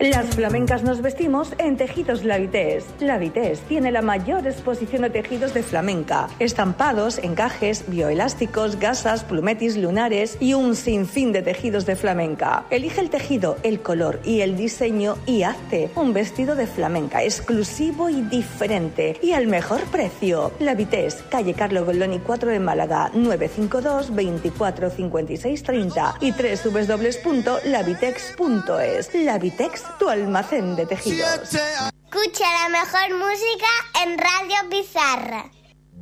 Las flamencas nos vestimos en tejidos Lavites. Lavites tiene la mayor exposición de tejidos de flamenca, estampados, encajes, bioelásticos, gasas, plumetis, lunares y un sinfín de tejidos de flamenca. Elige el tejido, el color y el diseño y hazte un vestido de flamenca exclusivo y diferente y al mejor precio. Lavites, calle Carlo Goldoni 4 de Málaga, 952 24 56 30 y www.lavitex.es. Lavitex, tu almacén de tejidos. Escucha la mejor música en Radio Pizarra.